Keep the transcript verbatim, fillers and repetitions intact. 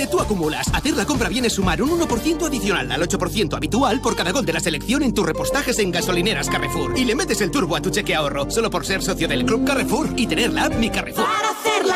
tú acumulas. Hacer la compra bien es sumar un uno por ciento adicional al ocho por ciento habitual por cada gol de la selección en tus repostajes en gasolineras Carrefour. Y le metes el turbo a tu cheque ahorro, solo por ser socio del Club Carrefour y tener la app Mi Carrefour. Para hacer la